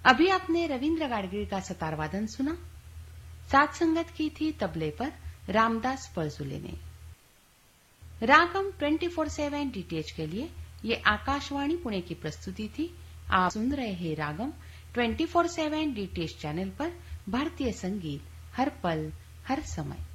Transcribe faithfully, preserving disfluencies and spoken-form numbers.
अभी आपने रविंद्र गाडगीळ का सतार वादन सुना। साथ संगत की थी तबले पर रामदास पळजुले ने। रागम ट्वेंटी फोर सेवन डीटीएच के लिए ये आकाशवाणी पुणे की प्रस्तुति थी। आप सुन रहे हैं रागम ट्वेंटी फोर सेवन डीटीएच चैनल पर भारतीय संगीत हर पल हर समय।